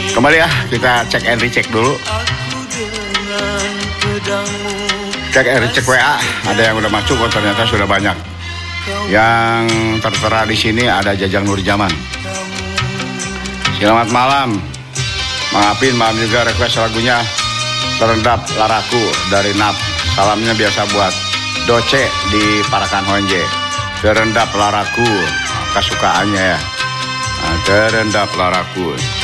Kembali ya, kita cek and recheck dulu. Cek and recheck WA, ada yang udah masuk, oh ternyata sudah banyak. Yang tertera di sini ada Jajang Nurjaman. Selamat malam, Mang Apin, malam juga request lagunya Terendap Laraku dari Nap. Salamnya biasa buat Doce di Parakan Honje. Terendap Laraku, kesukaannya ya. Terendap Laraku.